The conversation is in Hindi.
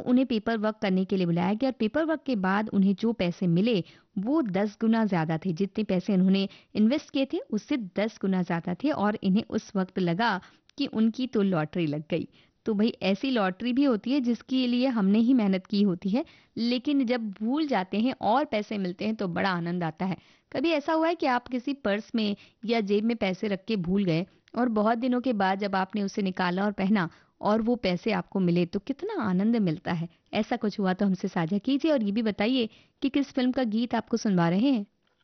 उन्हें पेपर वर्क करने के लिए बुलाया गया और पेपर वर्क के बाद उन्हें जो पैसे मिले वो 10 गुना ज़्यादा थे। जितने पैसे उन्होंने इन्वेस्ट किए थे उससे 10 गुना ज़्यादा थे और इन्हें उस वक़्त लगा कि उनकी तो लॉटरी लग गई। तो भई ऐसी लॉटरी भी होती है जिसके लिए हमने ही मेहनत की होती है, लेकिन जब भूल जाते हैं और पैसे मिलते हैं तो बड़ा आनंद आता है। कभी ऐसा हुआ है कि आप किसी पर्स में या जेब में पैसे रख के भूल गए और बहुत दिनों के बाद जब आपने उसे निकाला और पहना और वो पैसे आपको मिले तो कितना आनंद मिलता है। ऐसा कुछ हुआ तो हमसे साझा कीजिए और ये भी बताइए कि किस फ़िल्म का गीत आपको सुनवा रहे हैं?